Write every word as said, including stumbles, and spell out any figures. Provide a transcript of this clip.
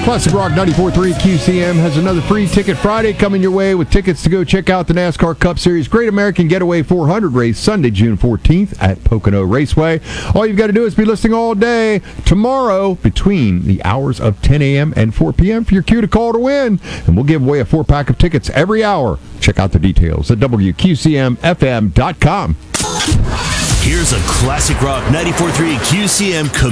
Classic Rock ninety-four point three Q C M has another free Ticket Friday coming your way with tickets to go check out the NASCAR Cup Series Great American Getaway four hundred race Sunday, June fourteenth at Pocono Raceway. All you've got to do is be listening all day tomorrow between the hours of ten a.m. and four p.m. for your cue to call to win. And we'll give away a four-pack of tickets every hour. Check out the details at W Q C M F M dot com. Here's a Classic Rock ninety-four point three Q C M